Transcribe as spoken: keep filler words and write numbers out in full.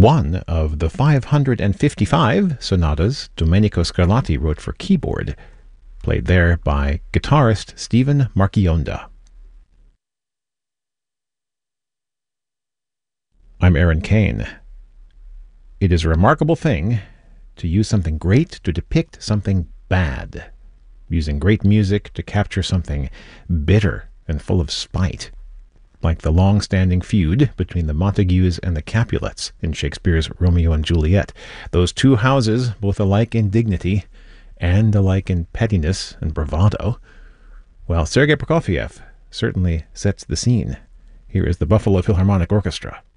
one of the five hundred fifty-five sonatas Domenico Scarlatti wrote for keyboard, played there by guitarist Stephen Marchionda. I'm Aaron Kane. It is a remarkable thing to use something great to depict something bad, using great music to capture something bitter and full of spite, like the long-standing feud between the Montagues and the Capulets in Shakespeare's Romeo and Juliet, those two houses both alike in dignity and alike in pettiness and bravado. Well, Sergei Prokofiev certainly sets the scene. Here is the Buffalo Philharmonic Orchestra.